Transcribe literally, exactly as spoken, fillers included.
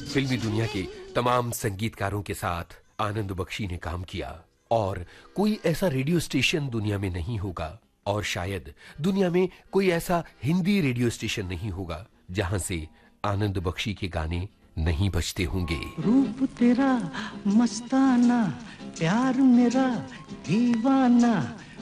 फिल्मी दुनिया के तमाम संगीतकारों के साथ आनंद बख्शी ने काम किया और कोई ऐसा रेडियो स्टेशन दुनिया में नहीं होगा और शायद दुनिया में कोई ऐसा हिंदी रेडियो स्टेशन नहीं होगा जहां से आनंद बख्शी के गाने नहीं बजते होंगे। रूप तेरा मस्ताना, प्यार मेरा दीवाना,